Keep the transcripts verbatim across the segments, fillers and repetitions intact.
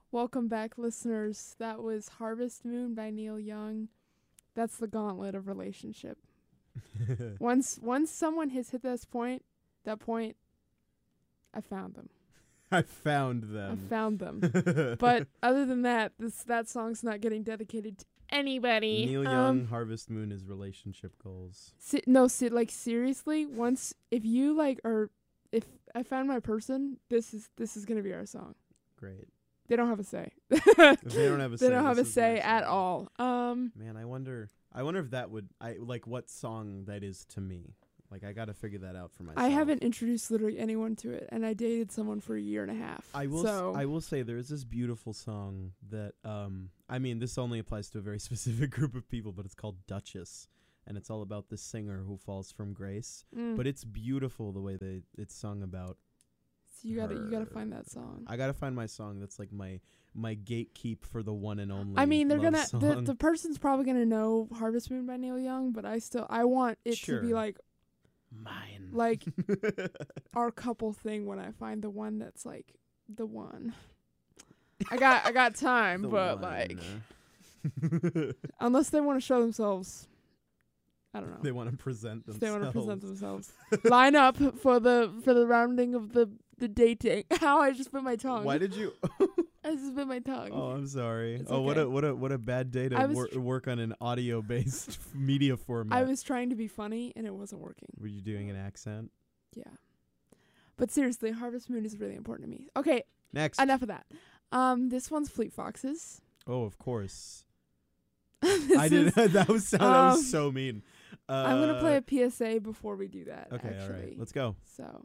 Welcome back, listeners. That was Harvest Moon by Neil Young. That's the gauntlet of relationship. once once someone has hit this point, that point, I found them. I found them. I found them. But other than that, this that song's not getting dedicated to anybody. Neil um, Young, Harvest Moon is relationship goals. Si- no, si- like seriously, once if you like or if I found my person, this is this is gonna be our song. Great. They don't have a say. They don't have a say. They don't have a This is say my at song. all. Um, Man, I wonder. I wonder if that would. I like what song that is to me. Like I got to figure that out for myself. I haven't introduced literally anyone to it, and I dated someone for a year and a half. I will. So S- I will say there is this beautiful song that. Um. I mean, this only applies to a very specific group of people, but it's called Duchess, and it's all about this singer who falls from grace. mm. But it's beautiful the way they it's sung about. So you gotta you gotta her. find that song. I gotta find my song that's like my my gatekeep for the one and only. I mean, they're love gonna song. the, the person's probably gonna know Harvest Moon by Neil Young, but I still I want it Sure. to be like mine. like our couple thing when I find the one that's like the one. I got I got time, The but one. like unless they want to show themselves, I don't know. They want to present If themselves. they want to present themselves. Line up for the for the rounding of the the dating. How I just bit my tongue. Why did you? I just bit my tongue. Oh, I'm sorry. It's oh, what okay. a what a what a bad day I to was wor- tr- work on an audio-based media format. I was trying to be funny and it wasn't working. Were you doing an accent? Yeah. But seriously, Harvest Moon is really important to me. Okay, Next. enough of that. Um, this one's Fleet Foxes. Oh, of course. This I did. is- that was so, that um, was so mean. Uh, I'm gonna play a P S A before we do that. Okay, actually. all right. Let's go. So.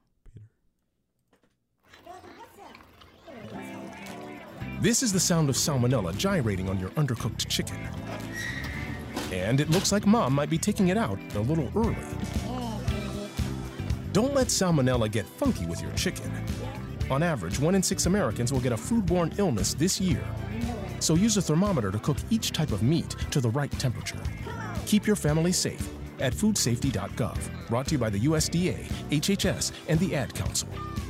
This is the sound of salmonella gyrating on your undercooked chicken. And it looks like Mom might be taking it out a little early. Don't let salmonella get funky with your chicken. On average, one in six Americans will get a foodborne illness this year. So use a thermometer to cook each type of meat to the right temperature. Keep your family safe at food safety dot gov. Brought to you by the U S D A, H H S, and the Ad Council.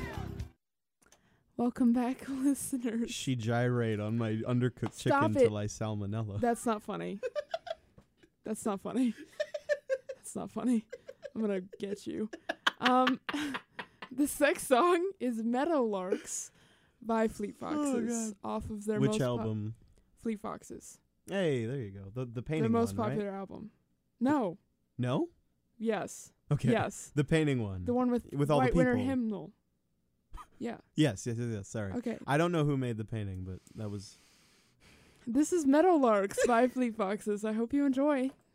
Welcome back, listeners. She gyrate on my undercooked Stop chicken it. till I salmonella. That's not funny. That's not funny. That's not funny. I'm gonna get you. Um, this next song is Meadowlarks by Fleet Foxes off of their Which most pop- album? Fleet Foxes. Hey, there you go. The the Their painting most one, popular right? album. No. No? Yes. Okay. Yes. The painting one. The one with With all the White Winter people. Hymnal. Yeah. Yes, yes, yes, yes. Sorry. Okay. I don't know who made the painting, but that was This is Meadowlarks by Fleet Foxes. I hope you enjoy.